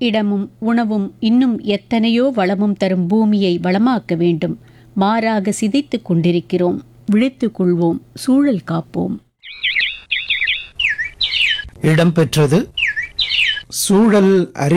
இடமும் உணவும் இன்னும் எத்தனையோ வளமும் தரும் பூமியை வளமாக்க வேண்டும். மாறாக சிதைத்துக் கொண்டிருக்கிறோம். விழித்துக் கொள்வோம், சூழல் காப்போம். இடம்பெற்றது சூழல்